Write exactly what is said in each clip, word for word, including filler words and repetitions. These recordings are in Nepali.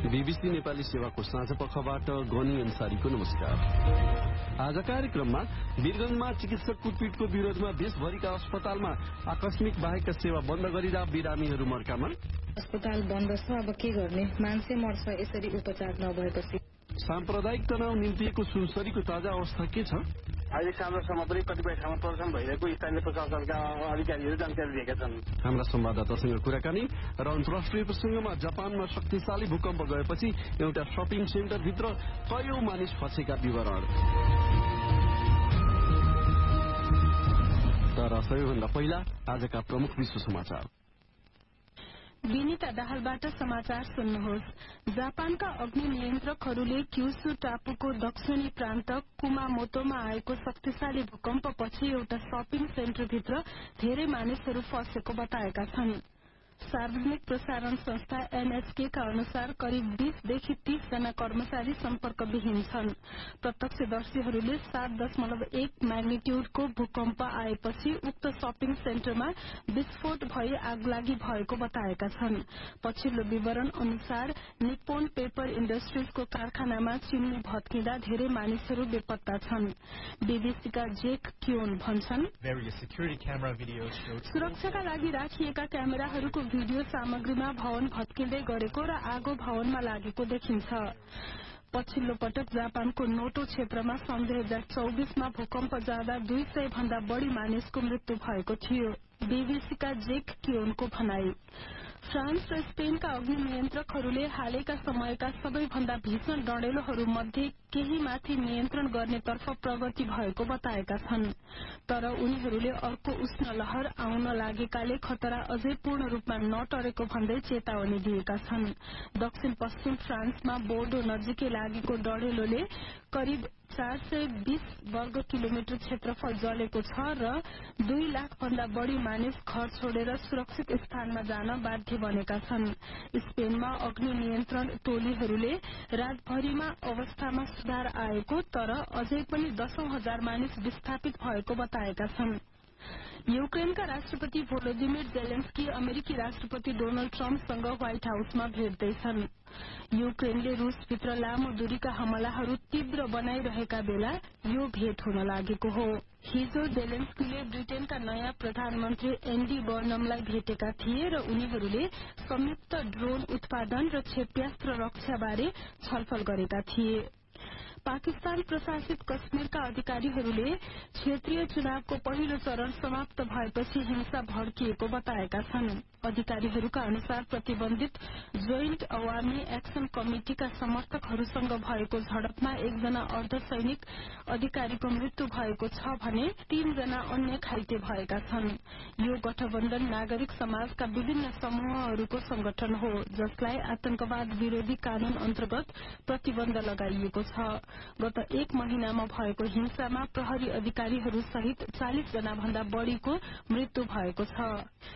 बीबीसी नेपाली सेवाको साँझ पखबाट गनी अन्सारीको नमस्कार। आज कार्यक्रममा वीरगंजमा चिकित्सक कुटपिटको विरोधमा देशभरिका अस्पतालमा आकस्मिक बाहेकका सेवा बन्द गरिँदा बिरामीहरू मर्कामा। अस्पताल बन्द छ, अब के गर्ने, मान्छे मर्छ यसरी उपचार नभएपछि। साम्प्रदायिक तनाव निम्तिएको सुनसरीको ताजा अवस्था के छ? अहिले साँझसम्म पनि कतिपय ठाउँमा प्रदर्शन भइरहेको स्थानीय प्रशासनका अधिकारीहरू जानकारी दिएका छन्। हाम्रा संवाददातासँग कुराकानी र अन्तर्राष्ट्रिय प्रसंगमा जापानमा शक्तिशाली भूकम्प गएपछि एउटा शपिङ सेन्टरभित्र कयौं मानिस फँसेका विवरण। तर सबैभन्दा पहिला आजका प्रमुख विश्व समाचार। विनिता दाहालबाट समाचार सुन्नुहोस्। जापानका अग्नि नियन्त्रकहरूले क्युसु टापुको दक्षिणी प्रान्त कुमामोतोमा आएको शक्तिशाली भूकम्पपछि एउटा शपिङ सेन्टरभित्र धेरै मानिसहरू फँसेको बताएका छन्। सार्वजनिक प्रसारण संस्था एनएचके का अनुसार करिब बीसदेखि तीस जना कर्मचारी सम्पर्कविहीन छन्। प्रत्यक्षदर्शीहरूले सात दशमलव एक म्याग्निट्यूडको भूकम्प आएपछि उक्त शपिङ सेन्टरमा विस्फोट भई आगलागी भएको बताएका छन्। पछिल्लो विवरण अनुसार निप्पोन पेपर इण्डस्ट्रिजको कारखानामा चिम्नी भत्किँदा धेरै मानिसहरू बेपत्ता छन्। बीबीसीका जेक क्योन भन्छन्, सुरक्षाका लागि राखिएका क्यामेराहरूको भिडियो सामग्रीमा भवन भत्किँदै गरेको र आगो भवनमा लागेको देखिन्छ। पछिल्लो पटक जापानको नोटो क्षेत्रमा सन् दुई हजार चौबिसमा भूकम्प जाँदा दुई सय भन्दा बढ़ी मानिसको मृत्यु भएको थियो। बीबीसीका जेक क्योनको भनाई। फ्रान्स र स्पेनका अग्नि नियन्त्रकहरूले हालैका समयका सबैभन्दा भीषण डढेलोहरू मध्ये केहीमाथि नियन्त्रण गर्नेतर्फ प्रगति भएको बताएका छन्। तर उनीहरूले अर्को उष्ण लहर आउन लागेकाले खतरा अझै पूर्ण रूपमा नटरेको भन्दै चेतावनी दिएका छन्। दक्षिण पश्चिम फ्रान्समा बोर्डो नजिकै लागेको डढेलोले करिब चार सय बीस वर्ग किलोमिटर क्षेत्रफल जलेको छ र दुई लाख भन्दा बढ़ी मानिस घर छोडेर सुरक्षित स्थानमा जान बाध्य बनेका छन्। स्पेनमा अग्नि नियन्त्रण टोलीहरूले रातभरिमा अवस्थामा सुधार आएको तर अझै पनि दशौं हजार मानिस विस्थापित भएको बताएका छन्। युक्रेनका राष्ट्रपति भोलोदिमिर जेलेन्स्की अमेरिकी राष्ट्रपति डोनाल्ड ट्रम्पसँग व्हाइट हाउसमा भेट्दैछन्। युक्रेनले रूसभित्र लामो दूरीका हमलाहरू तीव्र बनाइरहेका बेला यो भेट हुन लागेको हो। हिजो जेलेन्स्कीले ब्रिटेनका नयाँ प्रधानमन्त्री एन्डी बर्नमलाई भेटेका थिए र उनीहरूले संयुक्त ड्रोन उत्पादन र क्षेप्यास्त्र रक्षाबारे छलफल गरेका थिए। पाकिस्तान प्रशासित कश्मीरका अधिकारीहरूले क्षेत्रीय चुनावको पहिलो चरण समाप्त भएपछि हिंसा भड्किएको बताएका छन्। अधिकारीहरूका अनुसार प्रतिबन्धित जोइन्ट अवामी एक्सन कमिटिका समर्थकहरूसँग भएको झडपमा एकजना अर्धसैनिक अधिकारीको मृत्यु भएको छ भने तीनजना अन्य घाइते भएका छन्। यो गठबन्धन नागरिक समाजका विभिन्न समूहहरूको संगठन हो जसलाई आतंकवाद विरोधी कानून अन्तर्गत प्रतिबन्ध लगाइएको छ। गत एक महिनामा भएको हिंसामा प्रहरी अधिकारीहरू सहित चालिस जना भन्दा बढ़ीको मृत्यु भएको छ।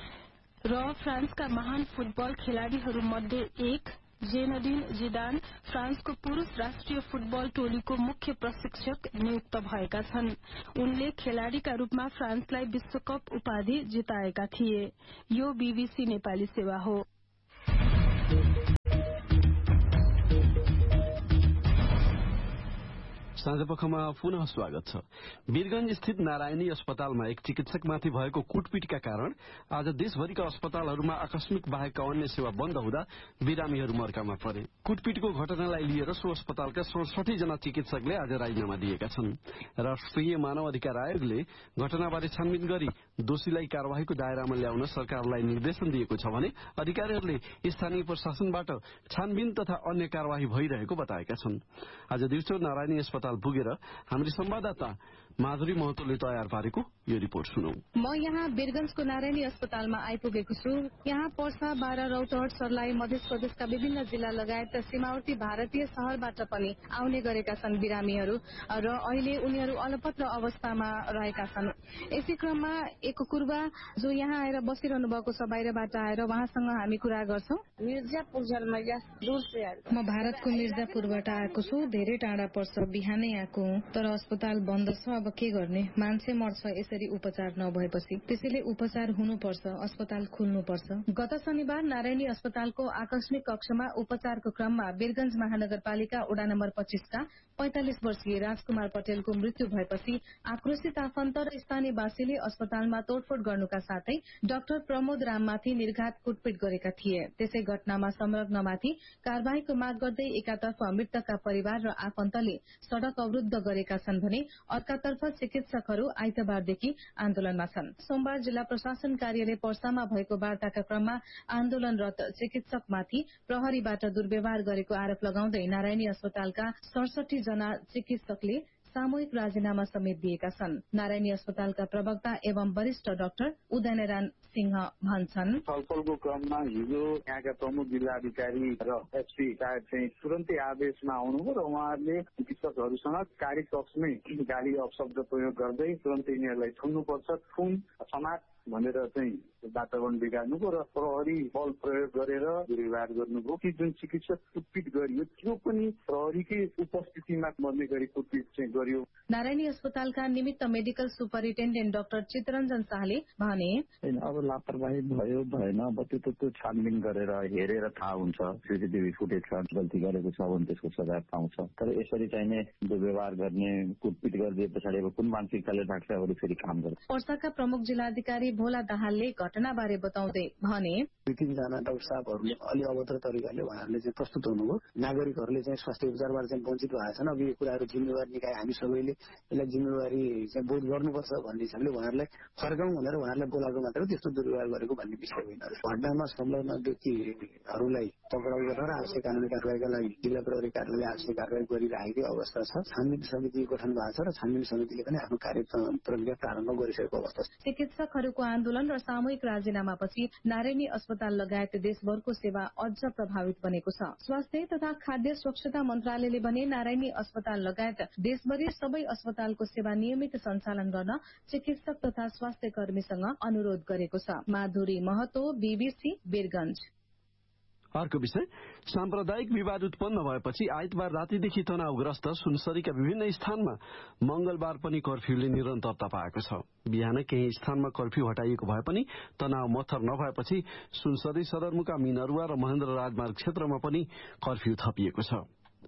र फ्रान्सका महान फुटबल खेलाड़ीहरू मध्ये एक जेनडिन जिदान फ्रान्सको पुरूष राष्ट्रिय फुटबल टोलीको मुख्य प्रशिक्षक नियुक्त भएका छन्। उनले खेलाड़ीका रूपमा फ्रान्सलाई विश्वकप उपाधि जिताएका थिए। यो बीबीसी नेपाली सेवा हो। साँझपखमा पुनः स्वागत छ। वीरगंज स्थित नारायणी अस्पतालमा एक चिकित्सकमाथि भएको कुटपिटका कारण आज देशभरिका अस्पतालहरूमा आकस्मिक बाहेकका अन्य सेवा बन्द हुँदा बिरामीहरू मर्कामा परे। कुटपिटको घटनालाई लिएर सो अस्पतालका सडसठी जना चिकित्सकले आज राजीनामा दिएका छन्। राष्ट्रिय मानव अधिकार आयोगले घटनाबारे छानबिन गरी दोषीलाई कार्यवाहीको दायरामा ल्याउन सरकारलाई निर्देशन दिएको छ भने अधिकारीहरूले स्थानीय प्रशासनबाट छानबिन तथा अन्य कार्यवाही भइरहेको बताएका छन्। आज दिउँसो नारायणी अस्पताल पुगेर हाम्री संवाददाता माधुरी महतोले तयार पारेको यो रिपोर्ट सुनौ। म यहाँ वीरगंजको नारायणी अस्पतालमा आइपुगेको छु। यहाँ पर्सा, बारा, रौतहट, सर्लाही, मध्य प्रदेशका विभिन्न जिल्ला लगायत सीमावर्ती भारतीय शहरबाट पनि आउने गरेका छन् बिरामीहरू र अहिले उनीहरू अलपत्र अवस्थामा रहेका छन्। यसै क्रममा एक कुर्बा जो यहाँ आएर बसिरहनु भएको छ बाहिरबाट आएर उहाँसँग हामी कुरा गर्छौं। मिर्जापुर जलमैया दूर से आएको। म भारतको मिर्जापुरबाट आएको छु। धेरै टाढा पर्छ, बिहानै आएको हुँ। तर अस्पताल बन्द छ, अब अब के गर्ने, मान्छे मर्छ यसरी उपचार नभएपछि। त्यसैले उपचार हुनुपर्छ, अस्पताल खुल्नुपर्छ। गत शनिबार नारायणी अस्पतालको आकस्मिक कक्षमा उपचारको क्रममा वीरगंज महानगरपालिका वडा नम्बर पच्चीसका पैंतालिस वर्षीय राजकुमार पटेलको मृत्यु भएपछि आक्रोशित आफन्त र स्थानीयवासीले अस्पतालमा तोडफोड गर्नुका साथै डाक्टर प्रमोद राममाथि निर्घात कुटपिट गरेका थिए। त्यसै घटनामा संलग्नमाथि कार्यवाहीको माग गर्दै एकातर्फ मृतकका परिवार र आफन्तले सड़क अवरूद्ध गरेका छन् भने अर्कातर्फ चिकित्सकहरू आइतबारदेखि आन्दोलनमा छन्। सोमबार जिल्ला प्रशासन कार्यालय पर्सामा भएको वार्ताका क्रममा आन्दोलनरत चिकित्सकमाथि प्रहरीबाट दुर्व्यवहार गरेको आरोप लगाउँदै नारायणी अस्पतालका सडसठी जना चिकित्सकले सामूहिक राजीनामा समेत दिएका छन्। नारायणी अस्पतालका प्रवक्ता एवं वरिष्ठ डाक्टर उदयनारायण सिंह भन्छन्, छलफलको क्रममा हिजो यहाँका प्रमुख जिल्लाधिकारी र एसपी साहेब चाहिँ तुरन्तै आदेशमा आउनुभयो र उहाँहरूले चिकित्सकहरूसँग कार्यकक्षमै गाली अपशब्द प्रयोग गर्दै तुरन्तै यिनीहरूलाई थुन्नुपर्छ, थुन समाज भनेर चाहिँ वातावरण बिगार्नुभयो र प्रहरी बल प्रयोग गरेर दुर्व्यवहार गर्नुभयो। कि जुन चिकित्सक कुटपिट गरियो त्यो पनि प्रहरीकै उपस्थितिमा मर्ने गरी कुटपिट चाहिँ गरियो। नारायणी अस्पतालका निमित्त मेडिकल सुपरिन्टेन्डेन्ट डाक्टर चितरञ्जन शाहले भने, अब लापरवाही भयो भएन, अब त्यो त त्यो छानबिन गरेर हेरेर थाहा हुन्छ। सीसीटीभी फुटेज छ, गल्ती गरेको छ भने त्यसको सजाय पाउँछ। तर यसरी चाहिने दुर्व्यवहार गर्ने, कुटपिट गरिदिए पछाडि अब कुन मानसिकताले राख्छ अरू फेरि काम गर्छ। पर्साका प्रमुख जिल्लाधिकारी भोला दाहालले घटनाबारे बताउँदै भने, दुई तीनजना डाक्टर साहबहरूले अलि अभद्र तरिकाले उहाँहरूले चाहिँ प्रस्तुत हुनुभयो। नागरिकहरूले चाहिँ स्वास्थ्य उपचारबाट चाहिँ वञ्चित भएका छन्। अब यो कुराहरू जिम्मेवारी निकाय हामी सबैले यसलाई जिम्मेवारी चाहिँ बोध गर्नुपर्छ भन्ने हिसाबले उहाँहरूलाई फर्काउँ भनेर उहाँहरूलाई बोलाएको मात्र त्यस्तो दुर्व्यवहार गरेको भन्ने विषय होइन। घटनामा संलग्न व्यक्तिहरूलाई पक्राउ गरेर आवश्यक कानुनी कारवाहीका लागि जिल्ला प्रहरी कार्यालयले आवश्यक कारवाही गरिरहेको अवस्था छ। छानबिन समिति गठन भएको छ र छानबिन समितिले पनि आफ्नो कार्य प्रक्रिया प्रारम्भ गरिसकेको अवस्था छ। चिकित्सकहरूको आन्दोलन र सामूहिक राजीनामापछि नारायणी अस्पताल लगायत देशभरको सेवा अझ प्रभावित बनेको छ। स्वास्थ्य तथा खाद्य स्वच्छता मन्त्रालयले भने नारायणी अस्पताल लगायत देशभरि सबै अस्पतालको सेवा नियमित सञ्चालन गर्न चिकित्सक तथा स्वास्थ्य कर्मीसँग अनुरोध गरेको छ। माधुरी महतो, बीबीसी, वीरगंज। अर्को विषय, साम्प्रदायिक विवाद उत्पन्न भएपछि आइतबार रातिदेखि तनावग्रस्त सुनसरीका विभिन्न स्थानमा मंगलबार पनि कर्फ्यूले निरन्तरता पाएको छ। बिहान केही स्थानमा कर्फ्यू हटाइएको भए पनि तनाव मत्थर नभएपछि सुनसरी सदरमुकाम मिनरुवा र महेन्द्र राजमार्ग क्षेत्रमा पनि कर्फ्यू थपिएको छ।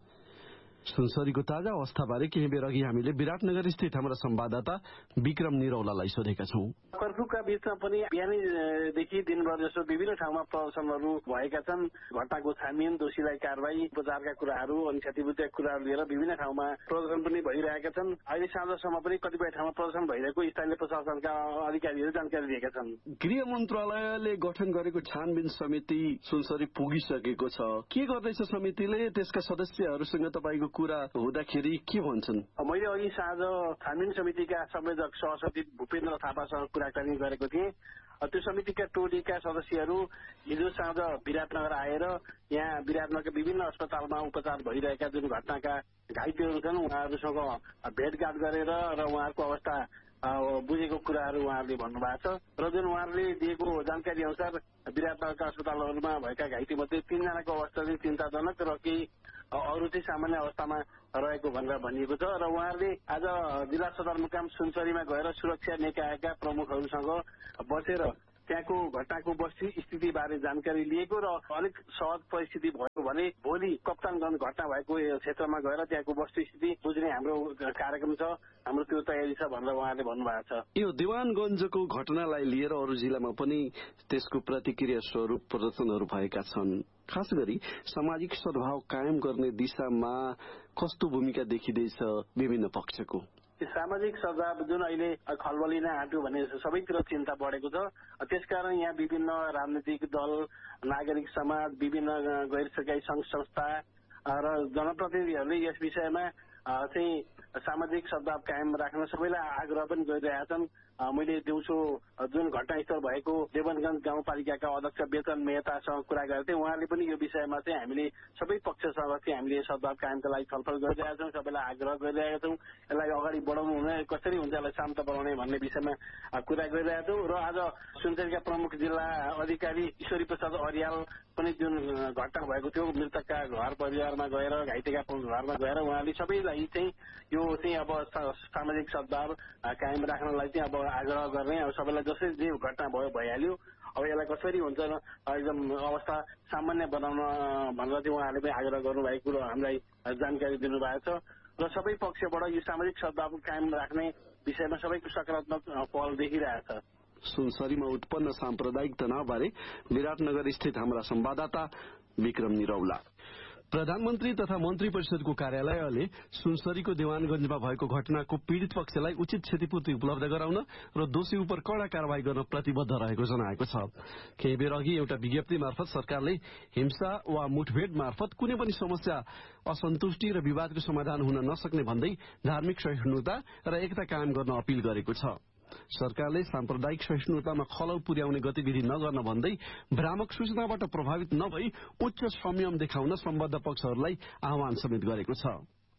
सुनसरीको ताजा अवस्थाबारे केही बेर अघि हामीले विराटनगर स्थित हाम्रा संवाददाता विक्रम निरौलालाई सोधेका छौं। कर्फ्यूका बीचमा पनि बिहानैदेखि दिनभर जसो विभिन्न ठाउँमा प्रदर्शनहरू भएका छन्। घटनाको छानबिन, दोषीलाई कारवाही, उपचारका कुराहरू अनि क्षतिपूर्तिका कुराहरू लिएर विभिन्न ठाउँमा प्रदर्शन पनि भइरहेका छन्। अहिले साँझसम्म पनि कतिपय ठाउँमा प्रदर्शन भइरहेको स्थानीय प्रशासनका अधिकारीहरू जानकारी दिएका छन्। गृह मन्त्रालयले गठन गरेको छानबिन समिति सुनसरी पुगिसकेको छ। के गर्दैछ समितिले? त्यसका सदस्यहरूसँग तपाईँको कुरा हुँदाखेरि के भन्छन्? मैले अघि साँझ छानबिन समितिका संयोजक सहसचिव भूपेन्द्र थापासँग कुराकानी गरेको थिएँ। त्यो समितिका टोलीका सदस्यहरू हिजो साँझ विराटनगर आएर यहाँ विराटनगरका विभिन्न अस्पतालमा उपचार भइरहेका जुन घटनाका घाइतेहरू छन् उहाँहरूसँग भेटघाट गरेर र उहाँहरूको अवस्था बुझेको कुराहरू उहाँहरूले भन्नुभएको छ। र जुन उहाँहरूले दिएको जानकारी अनुसार विराटनगरका अस्पतालहरूमा भएका घाइते मध्ये तीनजनाको अवस्था चाहिँ चिन्ताजनक र केही अरू चाहिँ सामान्य अवस्थामा रहेको भनेर भनिएको छ। र उहाँहरूले आज जिल्ला सदरमुकाम सुनसरीमा गएर सुरक्षा निकायका प्रमुखहरूसँग बसेर त्यहाँको घटनाको वस्तुस्थिति बारे जानकारी लिएको र अलिक सहज परिस्थिति भएको भने भोलि कप्तानगञ्ज घटना भएको क्षेत्रमा गएर त्यहाँको वस्तुस्थिति बुझ्ने हाम्रो कार्यक्रम छ, हाम्रो त्यो तयारी छ भनेर उहाँले भन्नुभएको छ। यो दिवानगञ्जको घटनालाई लिएर अरू जिल्लामा पनि त्यसको प्रतिक्रिया स्वरूप प्रदर्शनहरू भएका छन्। खास गरी सामाजिक सद्भाव कायम गर्ने दिशामा कस्तो भूमिका देखिँदैछ विभिन्न पक्षको? सामाजिक सद्भाव जुन अहिले खलबलिन आँट्यो भने सबैतिर चिन्ता बढेको छ। त्यसकारण यहाँ विभिन्न राजनीतिक दल, नागरिक समाज, विभिन्न गैर सरकारी संघ संस्था र जनप्रतिनिधिहरूले यस विषयमा चाहिँ सामाजिक सद्भाव कायम राख्न सबैलाई आग्रह पनि गरिरहेका छन्। मैले दिउँसो जुन घटनास्थल भएको देवनगञ्ज गाउँपालिकाका अध्यक्ष बेतन मेहतासँग कुरा गरेको थिएँ। उहाँले पनि यो विषयमा चाहिँ हामीले सबै पक्षसँग चाहिँ हामीले सद्भाव कायमका लागि छलफल गरिरहेका छौँ, सबैलाई आग्रह गरिरहेका छौँ। यसलाई अगाडि बढाउनु हुने कसरी हुन्छ, यसलाई शान्त बनाउने भन्ने विषयमा कुरा गरिरहेका छौँ। र आज सुनसरीका प्रमुख जिल्ला अधिकारी ईश्वरी प्रसाद अर्याल पनि जुन घटना भएको थियो मृतकका घर परिवारमा गएर घाइतेका घरमा गएर उहाँले सबैलाई चाहिँ यो चाहिँ अब सामाजिक सद्भाव कायम राख्नलाई चाहिँ अब आग्रह गर्ने, अब सबैलाई जसरी जे घटना भयो भइहाल्यो, अब यसलाई कसरी हुन्छ एकदम अवस्था सामान्य बनाउन भनेर चाहिँ उहाँले पनि आग्रह गर्नुभएको कुरो हामीलाई जानकारी दिनुभएको छ। र सबै पक्षबाट यो सामाजिक सद्भाव कायम राख्ने विषयमा सबैको सकारात्मक पहल देखिरहेछ। सुनसरीमा उत्पन्न साम्प्रदायिक तनावबारे विराटनगर स्थित हाम्रा संवाददाता विक्रम निरौला। प्रधानमन्त्री तथा मन्त्री परिषदको कार्यालयले सुनसरीको देवानगञ्जमा भएको घटनाको पीड़ित पक्षलाई उचित क्षतिपूर्ति उपलब्ध गराउन र दोषी उप कड़ा कारवाही गर्न प्रतिबद्ध रहेको जनाएको छ। केही बेर अघि एउटा विज्ञप्ति मार्फत सरकारले हिंसा वा मुठभेड मार्फत कुनै पनि समस्या असन्तुष्टि र विवादको समाधान हुन नसक्ने भन्दै धार्मिक सहिष्णुता र एकता कायम गर्न अपील गरेको छ। सरकारले साम्प्रदायिक सहिष्णुतामा खलल पुर्याउने गतिविधि नगर्न भन्दै भ्रामक सूचनाबाट प्रभावित नभई उच्च संयम देखाउन सम्बद्ध पक्षहरूलाई आह्वान समेत गरेको छ।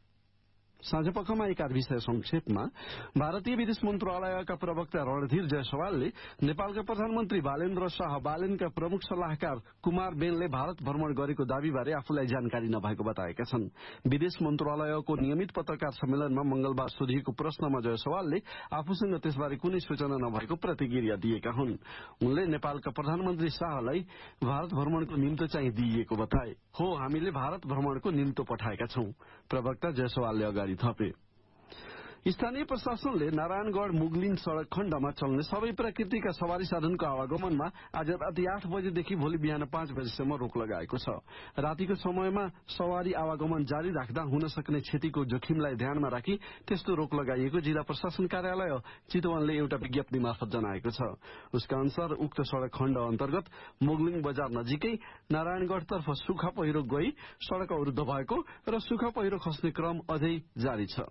साँझपखमा एकाध विषय संक्षेपमा भारतीय विदेश मन्त्रालयका प्रवक्ता रणधीर जयसवालले नेपालका प्रधानमन्त्री बालेन्द्र शाह बालेनका प्रमुख सल्लाहकार कुमार बेनले भारत भ्रमण गरेको दावीबारे आफूलाई जानकारी नभएको बताएका छन्। विदेश मन्त्रालयको नियमित पत्रकार सम्मेलनमा मंगलबार सोधिएको प्रश्नमा जयसवालले आफूसँग त्यसबारे कुनै सूचना नभएको प्रतिक्रिया दिएका हुन्। उनले नेपालका प्रधानमन्त्री शाहलाई भारत भ्रमणको निम्तो चाहिँ दिइएको बताए। हो, हामीले भारत भ्रमणको निम्तो पठाएका छौं, प्रवक्ता जयसवालले अगाडि थपे। स्थानीय प्रशासनले नारायणगढ़ मुगलिन सड़क खण्डमा चल्ने सबै प्रकृतिका सवारी साधनको आवागमनमा आज राति आठ बजेदेखि भोलि बिहान पाँच बजेसम्म रोक लगाएको छ। रातिको समयमा सवारी आवागमन जारी राख्दा हुन सक्ने क्षतिको जोखिमलाई ध्यानमा राखी त्यस्तो रोक लगाइएको जिल्ला प्रशासन कार्यालय चितवनले एउटा विज्ञप्ति मार्फत जनाएको छ। उसका अनुसार उक्त सड़क खण्ड अन्तर्गत मुगलिङ बजार नजिकै नारायणगढ़तर्फ सुखा पहिरो गई सड़क अवरुद्ध भएको र सुखा पहिरो खस्ने क्रम अझै जारी छ।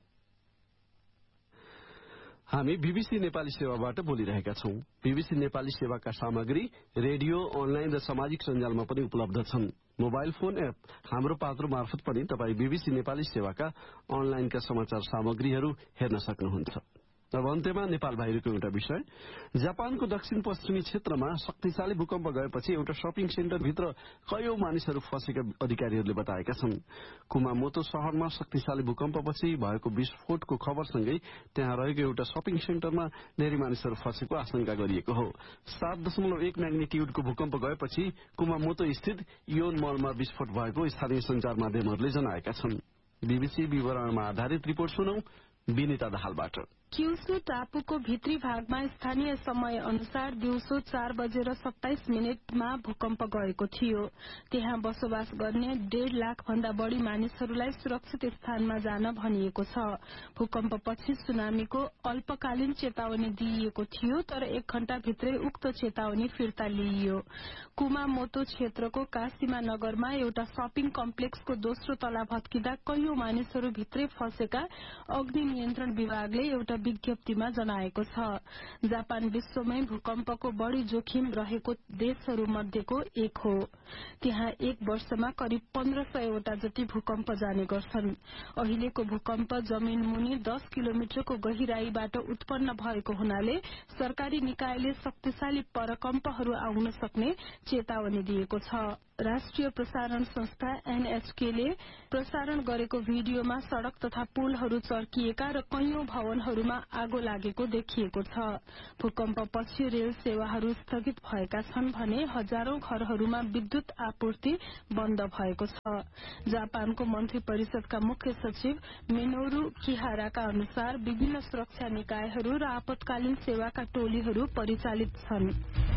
हामी बीबीसी नेपाली सेवाबाट बोलिरहेका छौं। बीबीसी नेपाली सेवाका सामग्री रेडियो, अनलाइन र सामाजिक सञ्जालमा पनि उपलब्ध छन्। मोबाइल फोन एप हाम्रो पात्रो मार्फत पनि तपाई बीबीसी नेपाली सेवाका अनलाइनका समाचार सामग्रीहरू हेर्न सक्नुहुन्छ। अब अन्त्यमा नेपाल बाहिरको एउटा विषय। जापानको दक्षिण पश्चिमी क्षेत्रमा शक्तिशाली भूकम्प गएपछि एउटा शपिङ सेन्टरभित्र कयौं मानिसहरू फँसेका अधिकारीहरूले बताएका छन्। कुमामोतो शहरमा शक्तिशाली भूकम्पपछि भएको विस्फोटको खबरसँगै त्यहाँ रहेको एउटा शपिङ सेन्टरमा धेरै मानिसहरू फँसेको आशंका गरिएको हो। सात दशमलव एक म्याग्निट्युडको भूकम्प गएपछि कुमामोतो स्थित इयोन मलमा विस्फोट भएको स्थानीय संचार माध्यमहरूले जनाएका छन्। बीबीसी विवरणमा आधारित रिपोर्ट सुनौ विनिता दाहालबाट। क्युसु टापुको भित्री भागमा स्थानीय समय अनुसार दिउँसो चार बजेर सत्ताइस मिनटमा भूकम्प गएको थियो। त्यहाँ बसोबास गर्ने डेढ़ लाख भन्दा बढ़ी मानिसहरूलाई सुरक्षित स्थानमा जान भनिएको छ। भूकम्पपछि सुनामीको अल्पकालीन चेतावनी दिइएको थियो, तर एक घण्टा भित्रै उक्त चेतावनी फिर्ता लिइयो। कुमामोतो क्षेत्रको काशीमा नगरमा एउटा शपिङ कम्प्लेक्सको दोस्रो तला भत्किँदा कैयौं मानिसहरू भित्रै फँसेका अग्नि नियन्त्रण विभागले एउटा विज्ञप्तिमा जनाएको छ। जापान विश्वमै भूकम्पको बढ़ी जोखिम रहेको देशहरू मध्येको एक हो। त्यहाँ एक वर्षमा करिब पन्ध्र सयवटा जति भूकम्प जाने गर्छन्। अहिलेको भूकम्प जमीन मुनि दस किलोमिटरको गहिराईबाट उत्पन्न भएको हुनाले सरकारी निकायले शक्तिशाली परकम्पहरू आउन सक्ने चेतावनी दिएको छ। राष्ट्रिय प्रसारण संस्था एनएचके ले प्रसारण गरेको भिडियोमा सड़क तथा पुलहरू चर्किएका र कैयौं भवनहरूमा आगो लागेको देखिएको छ। भूकम्पपछि रेल सेवाहरू स्थगित भएका छन् भने हजारौं घरहरूमा विद्युत आपूर्ति बन्द भएको छ। जापानको मन्त्री परिषदका मुख्य सचिव मिनोरू किहाराका अनुसार विभिन्न सुरक्षा निकायहरू र आपतकालीन सेवाका टोलीहरू परिचालित छन्।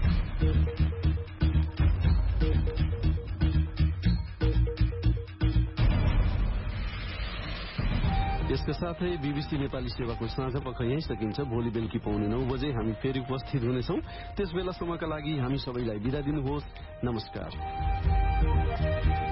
यसका साथै बीबीसी नेपाली सेवाको साँझ पख यही सकिन्छ। भोलि बेलुकी पौने नौ बजे हामी फेरि उपस्थित हुनेछौं। त्यस बेलासम्मका लागि हामी सबैलाई बिदा दिनुहोस्। नमस्कार।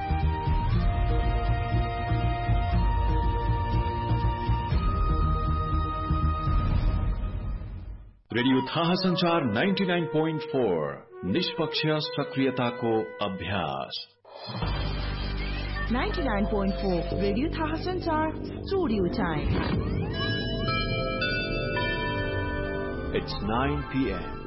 रेडियो थाहा संचार नाइन्टी नाइन पोइन्ट फोर निष्पक्ष सक्रियताको अभ्यास। Ninety nine point four radio थाहा संचार studio time. It's nine p m